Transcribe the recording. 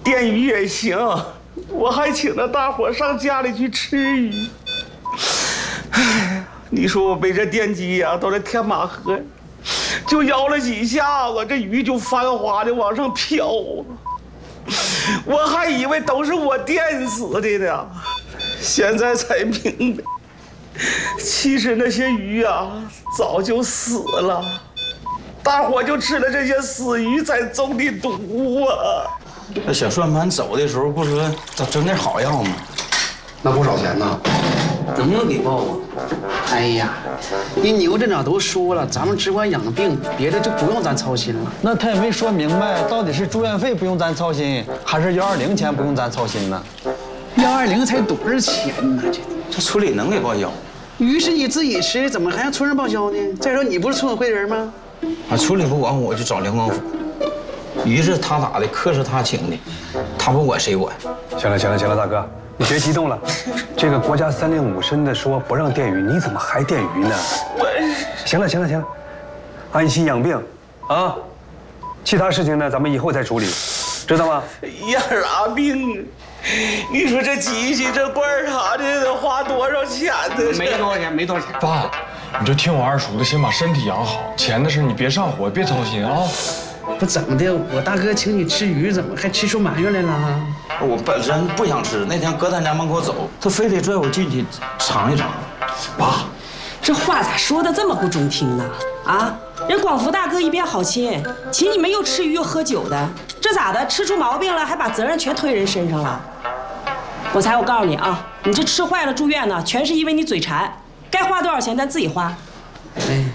电鱼也行，我还请着大伙上家里去吃鱼。哎，你说我被这电机呀，到这天马河，就摇了几下子，这鱼就繁华的往上飘啊！我还以为都是我电死的呢，现在才明白，其实那些鱼啊早就死了，大伙就吃了这些死鱼才中的毒啊！ 那小算盘走的时候不说整点好药吗？ 那不少钱呢， 能不能给报啊？ 哎呀，人牛镇长都说了，咱们只管养病，别的就不用咱操心了。 那他也没说明白，到底是住院费不用咱操心，还是120钱不用咱操心呢 120才多少钱呢？ 这村里能给报销？ 鱼是你自己吃的，怎么还让村上报销呢？再说你不是村委会人吗？ 村里不管我就找辽广府，鱼是他打的，客是他请的，他不管谁管。 行了，大哥，你别激动了。这个国家3令5申的说不让电鱼，你怎么还电鱼呢？行了，安心养病，啊，其他事情呢咱们以后再处理，知道吗？ 养啥病？你说这机器这罐啥的得花多少钱呢？ 没多少钱。 爸，你就听我二叔的，先把身体养好，钱的事你别上火，别操心啊。 不怎么的，我大哥请你吃鱼，怎么还吃出埋怨来了？ 我本身不想吃，那天搁他家门口走，他非得拽我进去尝一尝。 爸， 这话咋说的这么不中听呢？啊，人广福大哥一片好心，请你们又吃鱼又喝酒的，这咋的？吃出毛病了还把责任全推人身上了？我告诉你啊，你这吃坏了住院呢，全是因为你嘴馋，该花多少钱咱自己花。 哎，